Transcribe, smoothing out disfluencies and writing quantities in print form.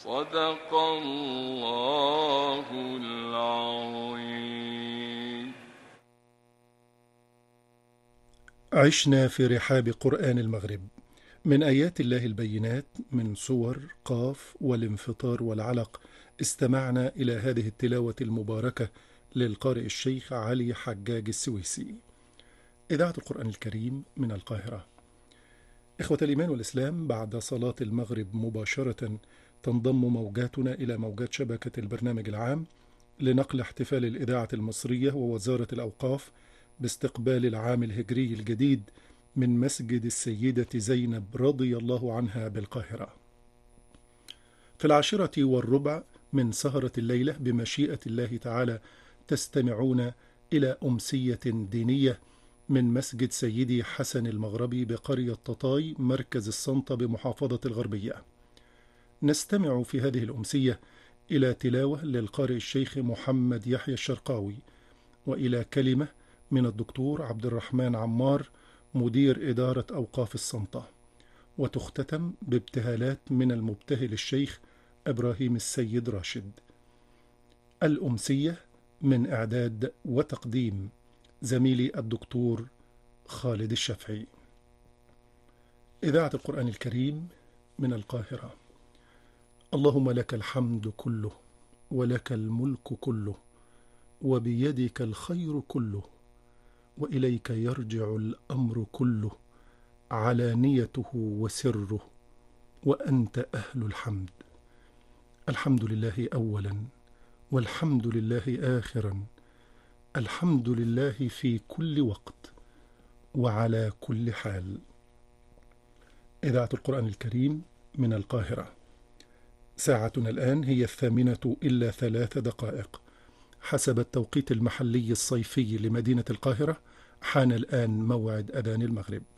صدق الله العظيم. عشنا في رحاب قرآن المغرب، من آيات الله البينات، من سور قاف والانفطار والعلق. استمعنا إلى هذه التلاوة المباركة للقارئ الشيخ علي حجاج السويسي. إذاعة القرآن الكريم من القاهرة. إخوة الإيمان والإسلام، بعد صلاة المغرب مباشرة تنضم موجاتنا إلى موجات شبكة البرنامج العام لنقل احتفال الإذاعة المصرية ووزارة الأوقاف باستقبال العام الهجري الجديد من مسجد السيدة زينب رضي الله عنها بالقاهرة. في 10:15 من سهرة الليلة بمشيئة الله تعالى تستمعون إلى أمسية دينية من مسجد سيدي حسن المغربي بقرية تطاي مركز السنطة بمحافظة الغربية. نستمع في هذه الأمسية إلى تلاوة للقارئ الشيخ محمد يحيى الشرقاوي، وإلى كلمة من الدكتور عبد الرحمن عمار مدير إدارة أوقاف السنطة، وتختتم بابتهالات من المبتهل الشيخ إبراهيم السيد راشد. الأمسية من إعداد وتقديم زميلي الدكتور خالد الشافعي. إذاعة القرآن الكريم من القاهرة. اللهم لك الحمد كله، ولك الملك كله، وبيدك الخير كله، وإليك يرجع الأمر كله، علانيته وسره، وأنت أهل الحمد. الحمد لله أولا، والحمد لله آخرا، الحمد لله في كل وقت وعلى كل حال. إذاعة القرآن الكريم من القاهرة. ساعتنا الآن هي 8:03 حسب التوقيت المحلي الصيفي لمدينة القاهرة. حان الآن موعد أذان المغرب.